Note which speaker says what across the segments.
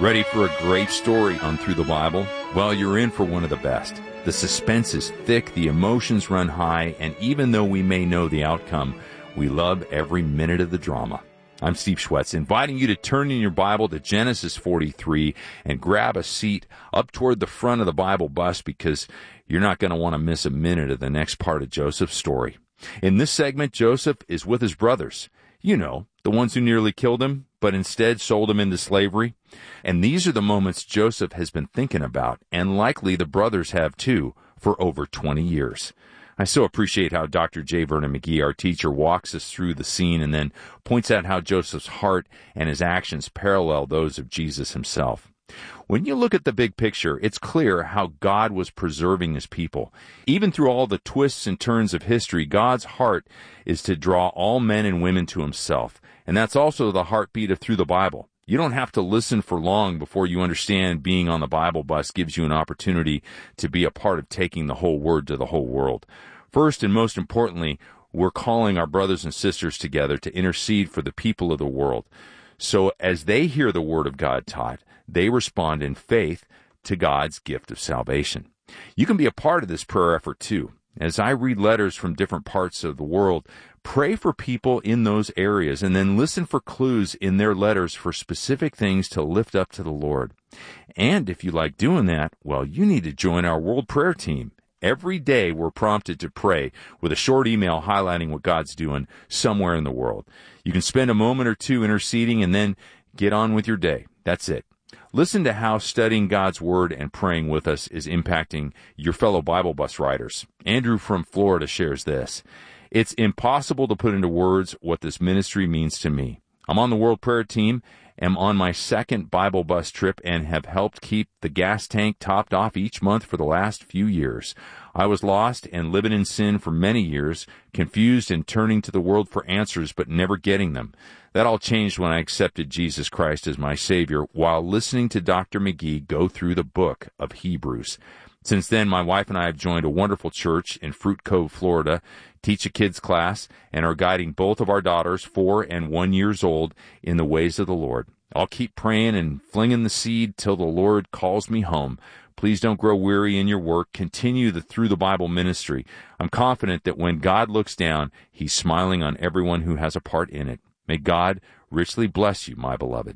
Speaker 1: Ready for a great story on Through the Bible? Well, you're in for one of the best. The suspense is thick, the emotions run high, and even though we may know the outcome, we love every minute of the drama. I'm Steve Schwetz, inviting you to turn in your Bible to Genesis 43 and grab a seat up toward the front of the Bible bus because you're not going to want to miss a minute of the next part of Joseph's story. In this segment, Joseph is with his brothers. You know, the ones who nearly killed him, but instead sold him into slavery. And these are the moments Joseph has been thinking about, and likely the brothers have too, for over 20 years. I so appreciate how Dr. J. Vernon McGee, our teacher, walks us through the scene and then points out how Joseph's heart and his actions parallel those of Jesus himself. When you look at the big picture, it's clear how God was preserving his people. Even through all the twists and turns of history, God's heart is to draw all men and women to himself. And that's also the heartbeat of Through the Bible. You don't have to listen for long before you understand being on the Bible bus gives you an opportunity to be a part of taking the whole word to the whole world. First and most importantly, we're calling our brothers and sisters together to intercede for the people of the world. So as they hear the word of God taught, they respond in faith to God's gift of salvation. You can be a part of this prayer effort too. As I read letters from different parts of the world, pray for people in those areas and then listen for clues in their letters for specific things to lift up to the Lord. And if you like doing that, well, you need to join our World Prayer Team. Every day we're prompted to pray with a short email highlighting what God's doing somewhere in the world. You can spend a moment or two interceding and then get on with your day. That's it. Listen to how studying God's Word and praying with us is impacting your fellow Bible bus riders. Andrew from Florida shares this. It's impossible to put into words what this ministry means to me. I'm on the World Prayer Team, am on my second Bible bus trip, and have helped keep the gas tank topped off each month for the last few years. I was lost and living in sin for many years, confused and turning to the world for answers but never getting them. That all changed when I accepted Jesus Christ as my Savior while listening to Dr. McGee go through the book of Hebrews. Since then, my wife and I have joined a wonderful church in Fruit Cove, Florida, teach a kids class, and are guiding both of our daughters, 4 and 1 years old, in the ways of the Lord. I'll keep praying and flinging the seed till the Lord calls me home. Please don't grow weary in your work. Continue the Through the Bible ministry. I'm confident that when God looks down, he's smiling on everyone who has a part in it. May God richly bless you, my beloved.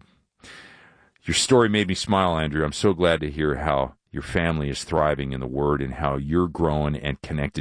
Speaker 1: Your story made me smile, Andrew. I'm so glad to hear how your family is thriving in the Word and how you're growing and connected